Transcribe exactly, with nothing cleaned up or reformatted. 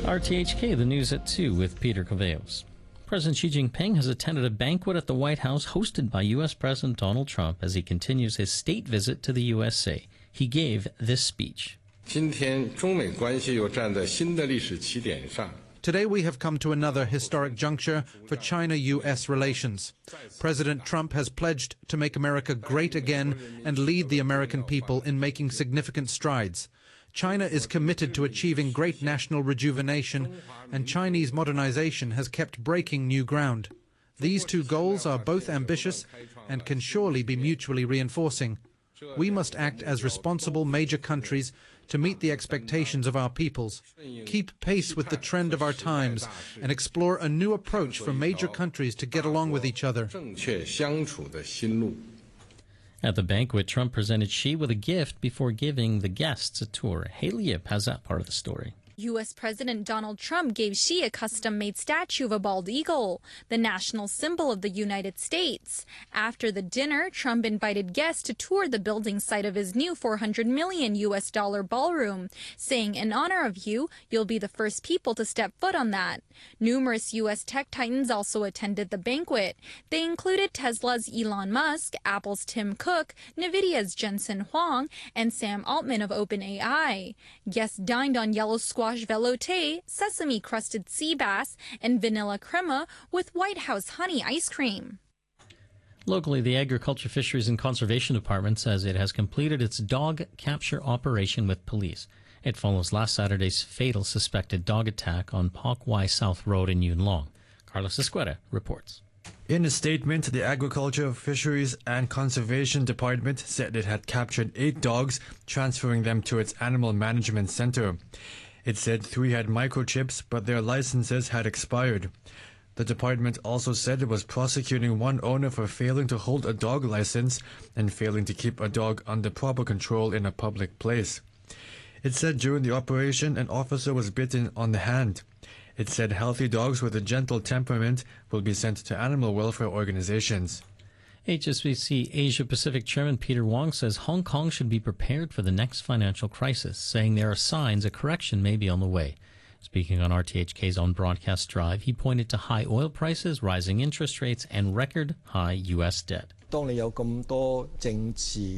R T H K, the news at two with Peter Caveos. President Xi Jinping has attended a banquet at the White House hosted by U S. President Donald Trump as he continues his state visit to the U S A. He gave this speech. Today we have come to another historic juncture for China U S relations. President Trump has pledged to make America great again and lead the American people in making significant strides. China is committed to achieving great national rejuvenation, and Chinese modernization has kept breaking new ground. These two goals are both ambitious and can surely be mutually reinforcing. We must act as responsible major countries to meet the expectations of our peoples, keep pace with the trend of our times, and explore a new approach for major countries to get along with each other. At the banquet, Trump presented Xi with a gift before giving the guests a tour. Haley Yip has that part of the story. U S. President Donald Trump gave Xi a custom-made statue of a bald eagle, the national symbol of the United States. After the dinner, Trump invited guests to tour the building site of his new four hundred million U S dollar ballroom, saying, "In honor of you, you'll be the first people to step foot on that." Numerous U S tech titans also attended the banquet. They included Tesla's Elon Musk, Apple's Tim Cook, NVIDIA's Jensen Huang, and Sam Altman of OpenAI. Guests dined on yellow squash velouté, sesame-crusted sea bass, and vanilla crema with White House honey ice cream. Locally, the Agriculture, Fisheries and Conservation Department says it has completed its dog capture operation with police. It follows last Saturday's fatal suspected dog attack on Pok Wai South Road in Yuen Long. Carlos Escueta reports. In a statement, the Agriculture, Fisheries and Conservation Department said it had captured eight dogs, transferring them to its Animal Management Center. It said three had microchips, but their licenses had expired. The department also said it was prosecuting one owner for failing to hold a dog license and failing to keep a dog under proper control in a public place. It said during the operation, an officer was bitten on the hand. It said healthy dogs with a gentle temperament will be sent to animal welfare organizations. H S B C Asia Pacific Chairman Peter Wong says Hong Kong should be prepared for the next financial crisis, saying there are signs a correction may be on the way. Speaking on R T H K's On Broadcast Drive, he pointed to high oil prices, rising interest rates, and record high U S debt. When